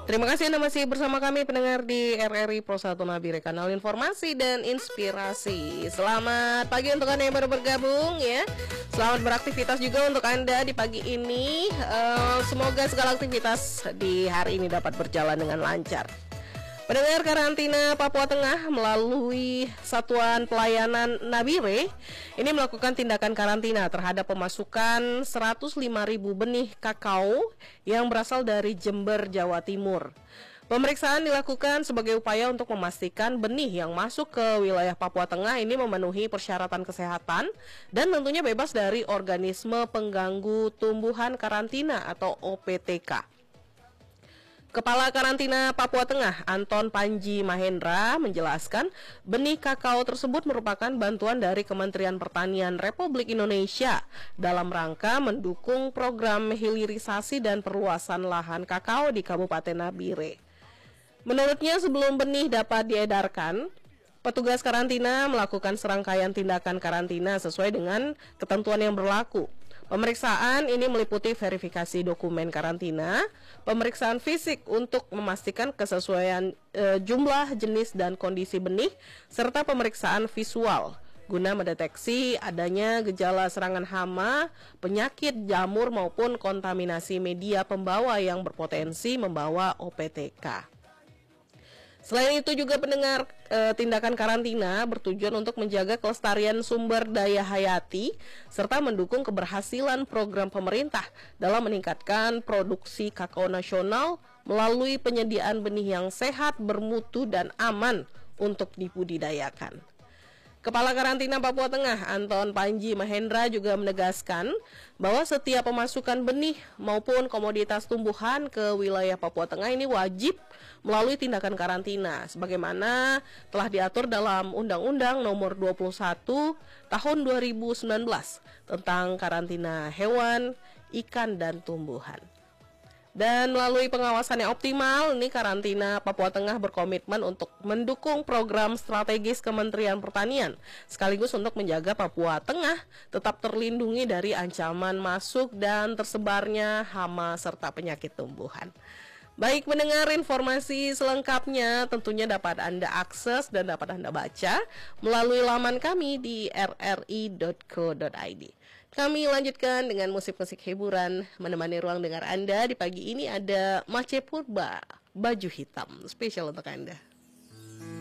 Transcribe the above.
Terima kasih Anda masih bersama kami pendengar di RRI Pro 1 Nabire, kanal informasi dan inspirasi. Selamat pagi untuk Anda yang baru bergabung ya. Selamat beraktivitas juga untuk Anda di pagi ini. Semoga segala aktivitas di hari ini dapat berjalan dengan lancar. Pendengar, karantina Papua Tengah melalui Satuan Pelayanan Nabire ini melakukan tindakan karantina terhadap pemasukan 105.000 benih kakao yang berasal dari Jember, Jawa Timur. Pemeriksaan dilakukan sebagai upaya untuk memastikan benih yang masuk ke wilayah Papua Tengah ini memenuhi persyaratan kesehatan dan tentunya bebas dari organisme pengganggu tumbuhan karantina atau OPTK. Kepala Karantina Papua Tengah, Anton Panji Mahendra, menjelaskan benih kakao tersebut merupakan bantuan dari Kementerian Pertanian Republik Indonesia dalam rangka mendukung program hilirisasi dan perluasan lahan kakao di Kabupaten Nabire. Menurutnya, sebelum benih dapat diedarkan, petugas karantina melakukan serangkaian tindakan karantina sesuai dengan ketentuan yang berlaku. Pemeriksaan ini meliputi verifikasi dokumen karantina, pemeriksaan fisik untuk memastikan kesesuaian jumlah, jenis, dan kondisi benih, serta pemeriksaan visual guna mendeteksi adanya gejala serangan hama, penyakit jamur maupun kontaminasi media pembawa yang berpotensi membawa OPTK. Selain itu juga pendengar, tindakan karantina bertujuan untuk menjaga kelestarian sumber daya hayati serta mendukung keberhasilan program pemerintah dalam meningkatkan produksi kakao nasional melalui penyediaan benih yang sehat, bermutu, dan aman untuk dibudidayakan. Kepala Karantina Papua Tengah, Anton Panji Mahendra, juga menegaskan bahwa setiap pemasukan benih maupun komoditas tumbuhan ke wilayah Papua Tengah ini wajib melalui tindakan karantina sebagaimana telah diatur dalam Undang-Undang Nomor 21 Tahun 2019 tentang karantina hewan, ikan, dan tumbuhan. Dan melalui pengawasan yang optimal, ini Karantina Papua Tengah berkomitmen untuk mendukung program strategis Kementerian Pertanian, sekaligus untuk menjaga Papua Tengah tetap terlindungi dari ancaman masuk dan tersebarnya hama serta penyakit tumbuhan. Baik pendengar, informasi selengkapnya tentunya dapat Anda akses dan dapat Anda baca melalui laman kami di rri.co.id. Kami lanjutkan dengan musik-musik hiburan menemani ruang dengar Anda. Di pagi ini ada Mace Purba, Baju Hitam, spesial untuk Anda.